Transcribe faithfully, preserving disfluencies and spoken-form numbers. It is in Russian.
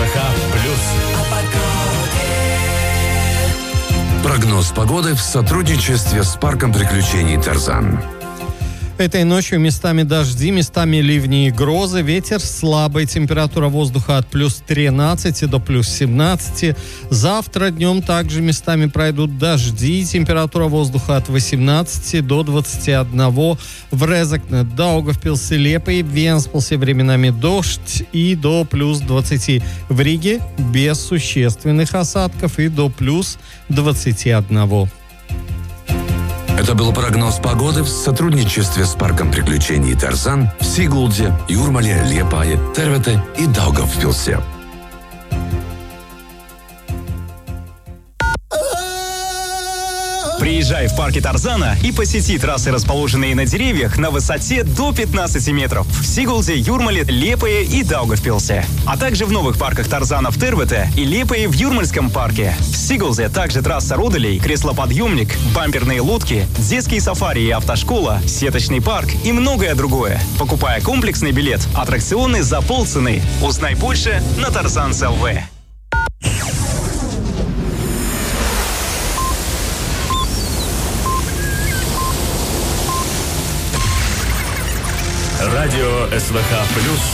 плюс. Прогноз погоды в сотрудничестве с парком приключений «Тарзан». Этой ночью местами дожди, местами ливни и грозы. Ветер слабый. Температура воздуха от плюс тринадцати до плюс семнадцати. Завтра днем также местами пройдут дожди. Температура воздуха от восемнадцати до двадцати одного. В Резекне, Даугавпилсе, Лепое, Венспилсе временами дождь и до плюс двадцати. В Риге без существенных осадков и до плюс двадцати одного. Это был прогноз погоды в сотрудничестве с парком приключений «Тарзан» в Сигулде, Юрмале, Лепае, Тервете и Даугавпилсе. Приезжай в парке Тарзана и посети трассы, расположенные на деревьях на высоте до пятнадцати метров в Сигулде, Юрмале, Лепое и Даугавпилсе. А также в новых парках Тарзана в Тервете и Лепое в Юрмальском парке. В Сигулде также трасса Руделей, креслоподъемник, бамперные лодки, детские сафари и автошкола, сеточный парк и многое другое. Покупая комплексный билет, аттракционы за полцены. Узнай больше на Тарзан точка эл ви. Радио СВХ плюс.